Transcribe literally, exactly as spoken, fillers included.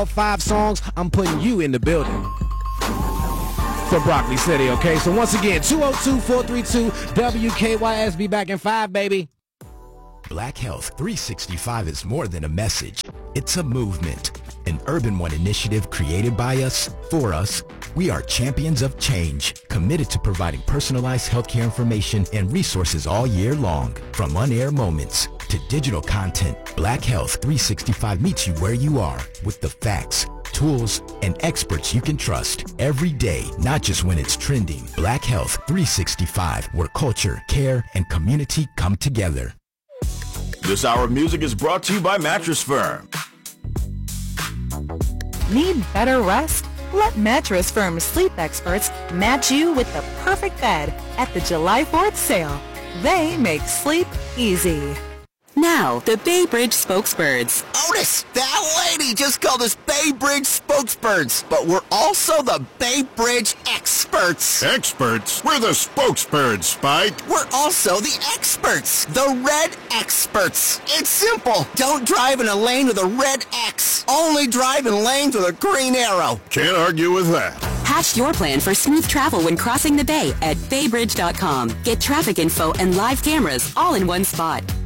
five songs, I'm putting you in the building for Broccoli City, okay? So once again, two oh two, four three two, W K Y S. Be back in five, baby. Black Health three sixty-five is more than a message. It's a movement, an Urban One initiative created by us, for us. We are champions of change, committed to providing personalized healthcare information and resources all year long. From on-air moments to digital content, Black Health three sixty-five meets you where you are with the facts, tools, and experts you can trust every day, not just when it's trending. Black Health three sixty-five, where culture, care, and community come together. This hour of music is brought to you by Mattress Firm. Need better rest? Let Mattress Firm's sleep experts match you with the perfect bed at the July fourth sale. They make sleep easy. Now, the Bay Bridge Spokesbirds. Otis, that lady just called us Bay Bridge Spokesbirds, but we're also the Bay Bridge Experts. Experts? We're the Spokesbirds, Spike. We're also the experts, the Red Experts. It's simple. Don't drive in a lane with a red X. Only drive in lanes with a green arrow. Can't argue with that. Hatch your plan for smooth travel when crossing the bay at baybridge dot com. Get traffic info and live cameras all in one spot.